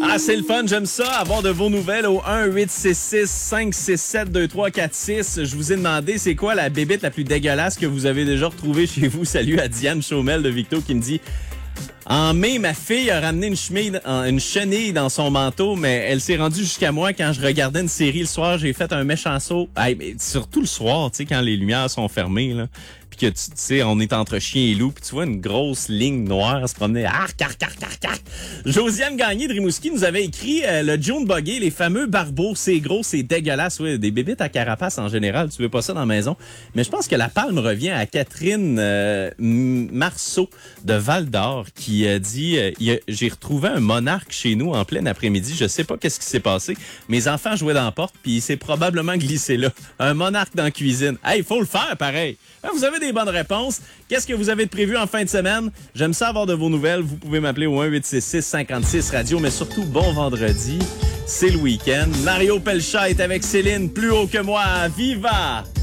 Ah, c'est le fun, j'aime ça, avoir de vos nouvelles au 1-866-567-2346. Je vous ai demandé c'est quoi la bébête la plus dégueulasse que vous avez déjà retrouvée chez vous. Salut à Diane Chaumel de Victo qui me dit: en mai, ma fille a ramené une chenille dans son manteau, mais elle s'est rendue jusqu'à moi quand je regardais une série le soir. J'ai fait un méchant saut. Hey, mais surtout le soir, tu sais, quand les lumières sont fermées, là. Puis que tu sais, on est entre chien et loup, puis tu vois une grosse ligne noire se promener. Arc, arc, arc, arc, arc. Josiane Gagné de Rimouski nous avait écrit le June Buggy, les fameux barbeaux. C'est gros, c'est dégueulasse. Ouais, des bébites à carapace en général, tu veux pas ça dans la maison. Mais je pense que la palme revient à Catherine Marceau de Val-d'Or qui dit j'ai retrouvé un monarque chez nous en plein après-midi. Je sais pas qu'est-ce qui s'est passé. Mes enfants jouaient dans la porte, puis il s'est probablement glissé là. Un monarque dans la cuisine. Hey, il faut le faire pareil. Vous avez des bonnes réponses. Qu'est-ce que vous avez de prévu en fin de semaine? J'aime ça avoir de vos nouvelles. Vous pouvez m'appeler au 1-866-56-radio, mais surtout, bon vendredi. C'est le week-end. Mario Pelchat est avec Céline, plus haut que moi. Viva!